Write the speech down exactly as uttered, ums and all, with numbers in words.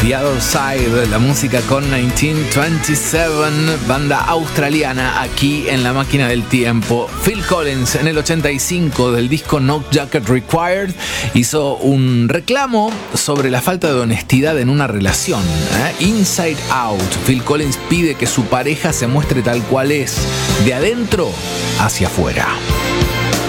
The Other Side, la música con mil novecientos veintisiete, banda australiana aquí en la máquina del tiempo. Phil Collins en el ochenta y cinco del disco No Jacket Required hizo un reclamo sobre la falta de honestidad en una relación. ¿eh? Inside Out, Phil Collins pide que su pareja se muestre tal cual es, de adentro hacia afuera.